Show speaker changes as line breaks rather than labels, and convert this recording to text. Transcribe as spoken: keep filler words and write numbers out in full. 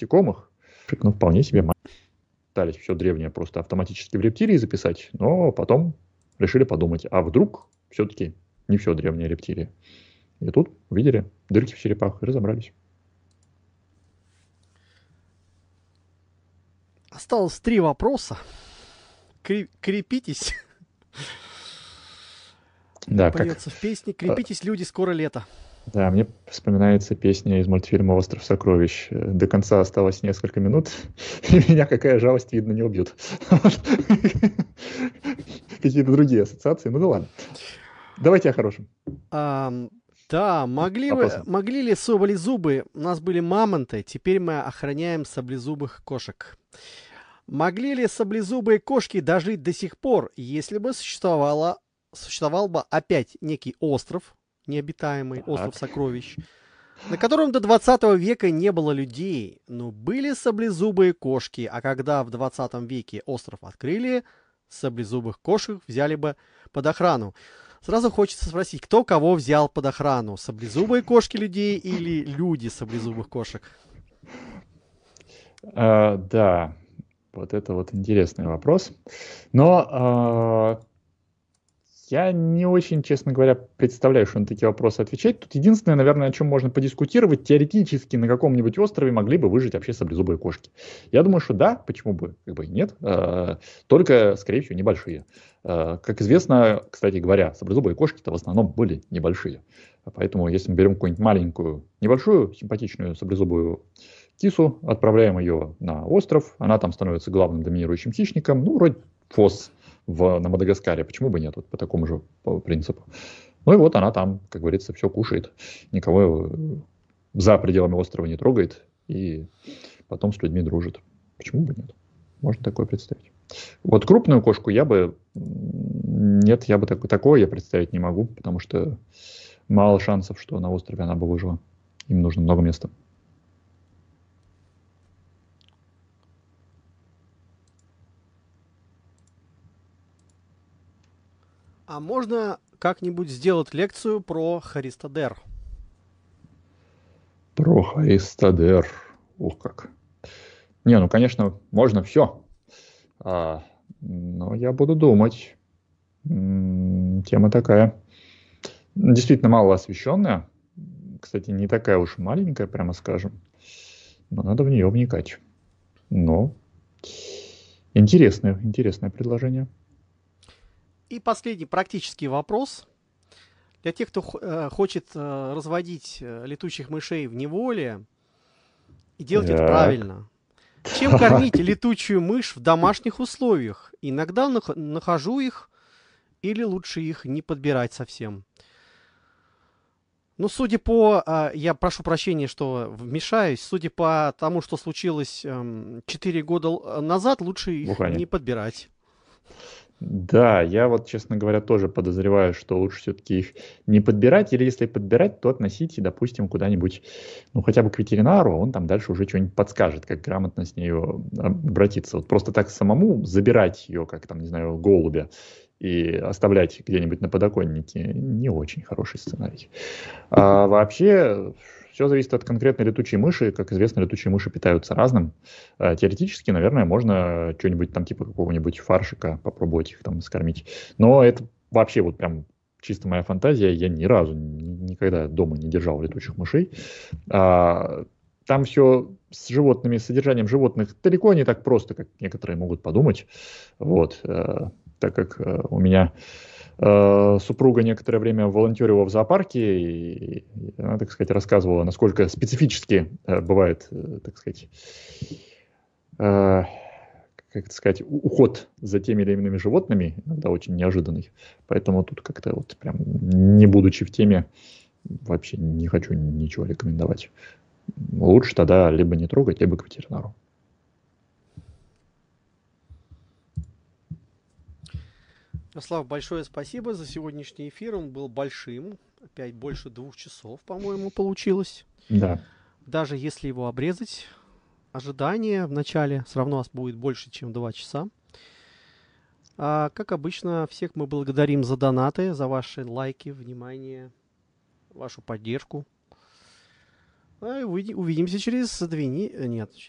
насекомых, ну, вполне себе пытались все древнее просто автоматически в рептилии записать, но потом решили подумать, а вдруг все-таки не все древнее рептилии. И тут увидели дырки в черепах и разобрались.
Осталось три вопроса. Крепитесь.
Да,
Поется
как...
в песне «Крепитесь, люди, скоро лето».
Да, мне вспоминается песня из мультфильма «Остров сокровищ». До конца осталось несколько минут, и меня какая жалость, видно, не убьют. Какие-то другие ассоциации. Ну да ладно. Давайте о хорошем.
Да, могли, вы, могли ли саблезубы, у нас были мамонты, теперь мы охраняем саблезубых кошек. Могли ли саблезубые кошки дожить до сих пор, если бы существовало, существовал бы опять некий остров, необитаемый, так. Остров сокровищ, на котором до двадцатого века не было людей, но были саблезубые кошки, а когда в двадцатом веке остров открыли, саблезубых кошек взяли бы под охрану. Сразу хочется спросить, кто кого взял под охрану? Саблезубые кошки людей или люди саблезубых кошек?
А, да, вот это вот интересный вопрос. Но а, я не очень, честно говоря, представляю, что на такие вопросы отвечать. Тут единственное, наверное, о чем можно подискутировать, теоретически на каком-нибудь острове могли бы выжить вообще саблезубые кошки. Я думаю, что да, почему бы, как бы и нет, а, только, скорее всего, небольшие. А, как известно, кстати говоря, саблезубые кошки-то в основном были небольшие. Поэтому, если мы берем какую-нибудь маленькую, небольшую, симпатичную саблезубую кису, отправляем ее на остров, она там становится главным доминирующим хищником, ну, вроде фос в, на Мадагаскаре, почему бы нет, вот по такому же по принципу. Ну и вот она там, как говорится, все кушает, никого за пределами острова не трогает и потом с людьми дружит. Почему бы нет? Можно такое представить. Вот крупную кошку я бы... Нет, я бы так, такое я представить не могу, потому что мало шансов, что на острове она бы выжила. Им нужно много места.
А можно как-нибудь сделать лекцию про Харистодер?
Про Харистодер. Ух как. Не, ну, конечно, можно все. А, но я буду думать. М-м, тема такая. Действительно мало освещенная. Кстати, не такая уж маленькая, прямо скажем. Но надо в нее вникать. Но интересное, интересное предложение.
И последний практический вопрос. Для тех, кто э, хочет э, разводить э, летучих мышей в неволе и делать так. это правильно. Чем кормить летучую мышь в домашних условиях? Иногда нах- нахожу их, или лучше их не подбирать совсем. Ну, судя по... Э, я прошу прощения, что вмешаюсь. Судя по тому, что случилось э, четыре года назад, лучше их Бухане. не подбирать.
Да, я вот, честно говоря, тоже подозреваю, что лучше все-таки их не подбирать, или если подбирать, то относите, допустим, куда-нибудь, ну, хотя бы к ветеринару, он там дальше уже что-нибудь подскажет, как грамотно с ней обратиться. Вот просто так самому забирать ее, как там, не знаю, голубя, и оставлять где-нибудь на подоконнике, не очень хороший сценарий. А вообще... Все зависит от конкретной летучей мыши. Как известно, летучие мыши питаются разным. Теоретически, наверное, можно что-нибудь там типа какого-нибудь фаршика попробовать их там скормить. Но это вообще вот прям чисто моя фантазия. Я ни разу, никогда дома не держал летучих мышей. Там все с животными, с содержанием животных далеко не так просто, как некоторые могут подумать. Вот. Так как у меня... супруга некоторое время волонтерила в зоопарке, и она, так сказать, рассказывала, насколько специфически бывает, так сказать, как это сказать, уход за теми или иными животными, иногда очень неожиданный. Поэтому тут как-то вот прям, не будучи в теме, вообще не хочу ничего рекомендовать. Лучше тогда либо не трогать, либо к ветеринару.
Ярослав, большое спасибо за сегодняшний эфир. Он был большим. Опять больше двух часов, по-моему, получилось.
Да.
Даже если его обрезать, ожидание в начале все равно будет больше, чем два часа. А, как обычно, всех мы благодарим за донаты, за ваши лайки, внимание, вашу поддержку. А, увидимся через две недели. Нет,